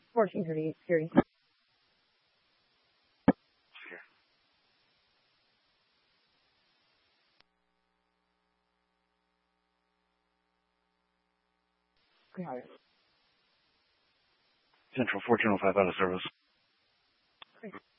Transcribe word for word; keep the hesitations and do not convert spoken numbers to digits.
fourteen thirty, Siri. Got it. Central fourteen oh five out of service. Great.